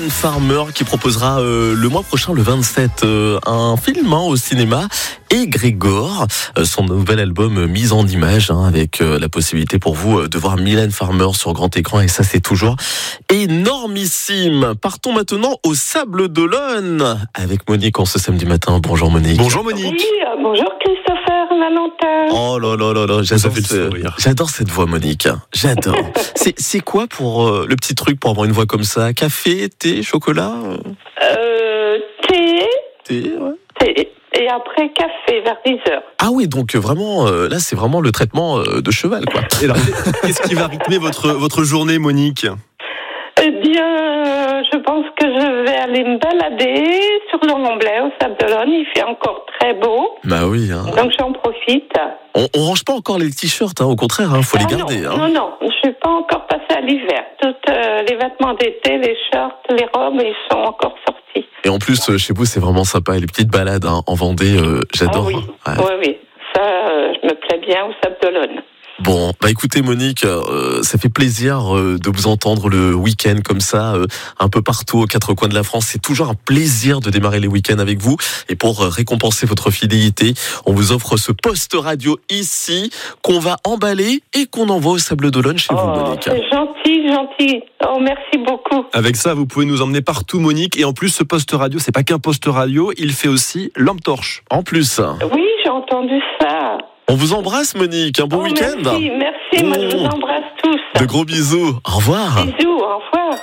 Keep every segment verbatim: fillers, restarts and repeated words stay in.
Mylène Farmer qui proposera euh, le mois prochain, le vingt-sept, euh, un film hein, au cinéma. Et Grégor, euh, son nouvel album euh, mise en image hein, avec euh, la possibilité pour vous euh, de voir Mylène Farmer sur grand écran et ça c'est toujours énormissime. Partons maintenant au Sable d'Olonne avec Monique en ce samedi matin. Bonjour Monique. Bonjour Monique. Oui, euh, bonjour Christopher, Valentin. Oh là là là là, j'adore, ce... j'adore cette voix Monique. J'adore. c'est, c'est quoi pour euh, le petit truc pour avoir une voix comme ça? Café, thé, chocolat? Euh, thé. Thé, ouais. Thé. Et après café vers dix heures. Ah oui, donc vraiment, euh, là c'est vraiment le traitement euh, de cheval quoi. Et alors, qu'est-ce qui va rythmer votre, votre journée Monique? Eh bien, je pense que je vais aller me balader sur le Mont-Blanc au Sable d'Olonne. Il fait encore très beau. Bah oui. Hein. Donc j'en profite. On, on range pas encore les t-shirts, hein, au contraire, hein, faut ah les garder. Non, hein. non, non, je suis pas encore passée à l'hiver. Tous euh, les vêtements d'été, les shorts, les robes, ils sont encore sortis. Et en plus, euh, chez vous, c'est vraiment sympa. Et les petites balades hein, en Vendée, euh, j'adore. Ah oui, ouais. oui, oui. Ça, euh, je me plais bien au Sable d'Olonne. Bon, bah écoutez Monique, euh, ça fait plaisir euh, de vous entendre le week-end comme ça, euh, un peu partout aux quatre coins de la France. C'est toujours un plaisir de démarrer les week-ends avec vous. Et pour euh, récompenser votre fidélité, on vous offre ce poste radio ici qu'on va emballer et qu'on envoie au Sable d'Olonne chez oh, vous Monique. C'est gentil, gentil. Oh, merci beaucoup. Avec ça, vous pouvez nous emmener partout Monique. Et en plus, ce poste radio, c'est pas qu'un poste radio, il fait aussi lampe torche. En plus. Oui, j'ai entendu ça. On vous embrasse Monique, un bon oh, week-end. Merci, merci, moi je vous embrasse tous. De gros bisous, au revoir. Bisous, au revoir.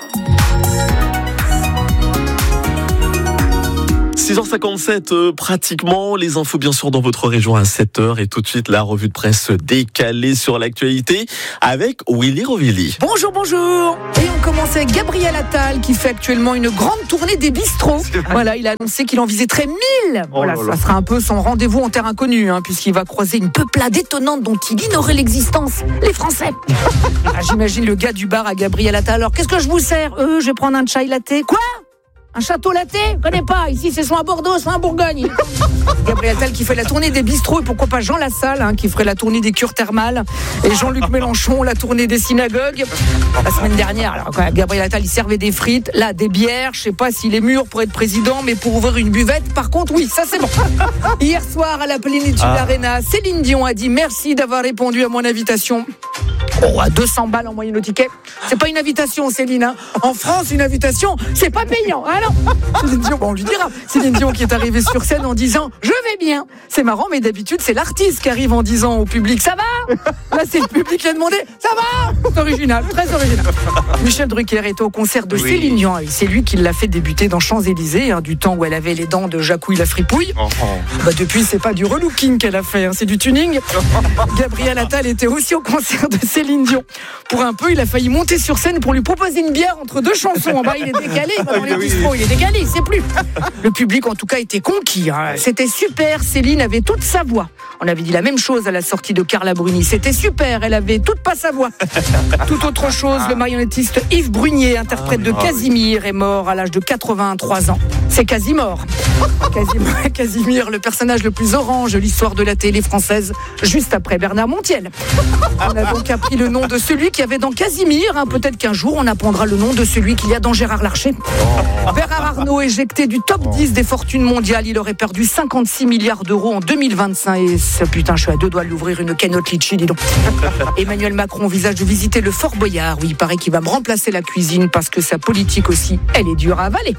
six heures cinquante-sept, euh, pratiquement, les infos bien sûr dans votre région à sept heures et tout de suite la revue de presse décalée sur l'actualité avec Willy Rovilly. Bonjour, bonjour. Et on commence avec Gabriel Attal qui fait actuellement une grande tournée des bistrots. Voilà, il a annoncé qu'il en viserait mille. Oh voilà, là là. ça sera un peu son rendez-vous en terre inconnue, hein, puisqu'il va croiser une peuplade étonnante dont il ignorait l'existence, les Français. Ah, j'imagine le gars du bar à Gabriel Attal. Alors, qu'est-ce que je vous sers? Euh, je vais prendre un chai latte. Quoi? Un château latte? Je connais pas. Ici, c'est soit à Bordeaux, soit à Bourgogne. Gabriel Attal qui fait la tournée des bistrots et pourquoi pas Jean Lassalle hein, qui ferait la tournée des cures thermales et Jean-Luc Mélenchon la tournée des synagogues. La semaine dernière, alors, quand Gabriel Attal il servait des frites, là des bières. Je sais pas s'il est mûr pour être président, mais pour ouvrir une buvette, par contre, oui, ça c'est bon. Hier soir à la Plénitude ah. Arena, Céline Dion a dit merci d'avoir répondu à mon invitation. Oh, à deux cents balles en moyenne au ticket. C'est pas une invitation, Céline. Hein. En France, une invitation, c'est pas payant. Ah non. Céline Dion, bon, on lui dira. Céline Dion qui est arrivée sur scène en disant « Je vais bien ». C'est marrant, mais d'habitude, c'est l'artiste qui arrive en disant au public « Ça va ?» Là, c'est le public qui a demandé « Ça va ?» C'est original, très original. Michel Drucker est au concert de oui. Céline Dion. C'est lui qui l'a fait débuter dans Champs-Élysées, hein, du temps où elle avait les dents de Jacouille la fripouille. Oh, oh. Bah, depuis, c'est pas du relooking qu'elle a fait, hein, c'est du tuning. Gabriel Attal était aussi au concert de Céline Dion. Pour un peu, il a failli monter sur scène pour lui proposer une bière entre deux chansons. En bas, il est décalé, dans les bistrots, il est décalé, il sait plus. Le public, en tout cas, était conquis. Hein. C'était super, Céline avait toute sa voix. On avait dit la même chose à la sortie de Carla Bruni. C'était super, elle avait toute pas sa voix. Tout autre chose, le marionnettiste Yves Brunier, interprète de Casimir, est mort à l'âge de quatre-vingt-trois ans. C'est Casimir. Casimir, Casimir, le personnage le plus orange de l'histoire de la télé française, juste après Bernard Montiel. On a donc appris le nom de celui qui avait dans Casimir. Hein. Peut-être qu'un jour, on apprendra le nom de celui qu'il y a dans Gérard Larcher. Oh. Bernard Arnault, éjecté du top oh. dix des fortunes mondiales, il aurait perdu cinquante-six milliards d'euros en deux mille vingt-cinq. Et ce putain, je suis à deux doigts de l'ouvrir une canotte litchi, dis donc. Emmanuel Macron envisage de visiter le Fort Boyard. Oui, il paraît qu'il va me remplacer la cuisine parce que sa politique aussi, elle est dure à avaler.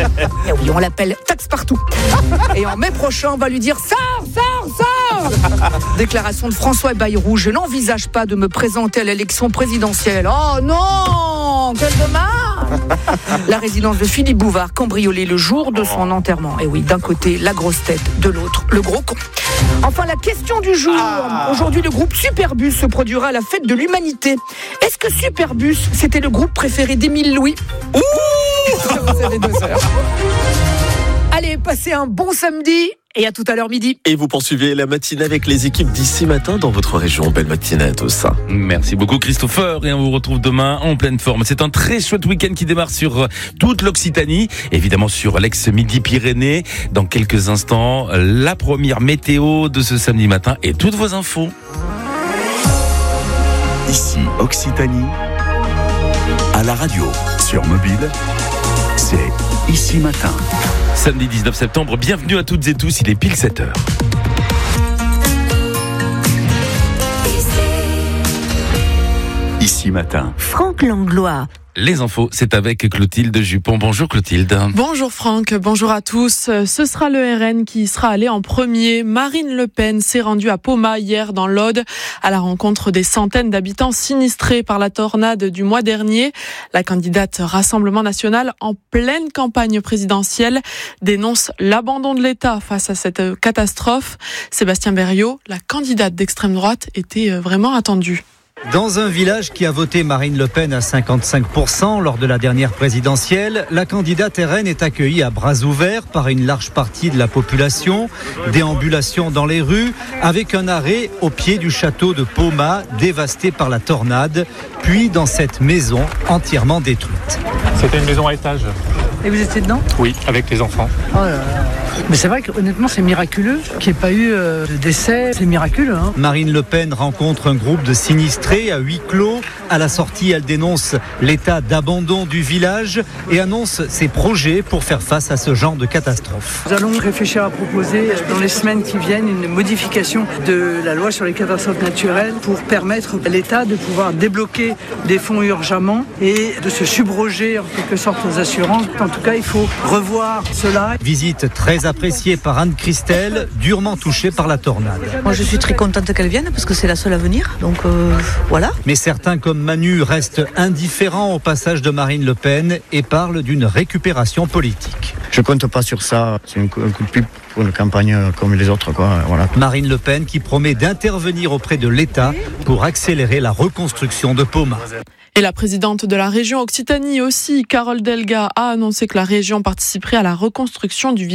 Et oui, on l'appelle taxe partout. Et en mai prochain, on va lui dire sors, sors, sors. Déclaration de François Bayrou, je n'envisage pas de me présenter à l'élection présidentielle. Oh non, quel dommage. La résidence de Philippe Bouvard cambriolée le jour de son enterrement. Et oui, d'un côté, la grosse tête, de l'autre, le gros con. Enfin, la question du jour. Ah. Aujourd'hui, le groupe Superbus se produira à la fête de l'humanité. Est-ce que Superbus, c'était le groupe préféré d'Émile Louis? Ouh. Vous avez deux heures. Allez, passez un bon samedi et à tout à l'heure midi. Et vous poursuivez la matinée avec les équipes d'ici matin dans votre région. Belle matinée à tous. Merci beaucoup Christopher et on vous retrouve demain en pleine forme. C'est un très chouette week-end qui démarre sur toute l'Occitanie, évidemment sur l'ex-Midi-Pyrénées. Dans quelques instants, la première météo de ce samedi matin et toutes vos infos. Ici Occitanie, à la radio, sur mobile, c'est Ici Matin. Samedi dix-neuf septembre, bienvenue à toutes et tous, il est pile sept heures. Ici Matin. Franck Langlois. Les infos, c'est avec Clotilde Jupon. Bonjour Clotilde. Bonjour Franck, bonjour à tous. Ce sera le R N qui sera allé en premier. Marine Le Pen s'est rendue à Poma hier dans l'Aude à la rencontre des centaines d'habitants sinistrés par la tornade du mois dernier. La candidate Rassemblement National, en pleine campagne présidentielle, dénonce l'abandon de l'État face à cette catastrophe. Sébastien Berriot, la candidate d'extrême droite, était vraiment attendue. Dans un village qui a voté Marine Le Pen à cinquante-cinq pour cent lors de la dernière présidentielle, la candidate R N est accueillie à bras ouverts par une large partie de la population. Déambulation dans les rues, avec un arrêt au pied du château de Poma, dévasté par la tornade, puis dans cette maison entièrement détruite. C'était une maison à étage. Et vous étiez dedans ? Oui, avec les enfants. Oh là là. Mais c'est vrai qu'honnêtement, c'est miraculeux qu'il n'y ait pas eu de décès. C'est miraculeux. Hein. Marine Le Pen rencontre un groupe de sinistrés à huis clos. À la sortie, elle dénonce l'état d'abandon du village et annonce ses projets pour faire face à ce genre de catastrophe. Nous allons réfléchir à proposer dans les semaines qui viennent une modification de la loi sur les catastrophes naturelles pour permettre à l'État de pouvoir débloquer des fonds urgemment et de se subroger en quelque sorte aux assurances. En tout cas, il faut revoir cela. Visite très appréciée par Anne Christelle, durement touchée par la tornade. Moi, je suis très contente qu'elle vienne parce que c'est la seule à venir. Donc euh, voilà. Mais certains, comme Manu, restent indifférents au passage de Marine Le Pen et parlent d'une récupération politique. Je compte pas sur ça. C'est un coup de pub pour une campagne comme les autres, quoi. Voilà. Marine Le Pen qui promet d'intervenir auprès de l'État pour accélérer la reconstruction de Poma. Et la présidente de la région Occitanie aussi, Carole Delga, a annoncé que la région participerait à la reconstruction du village.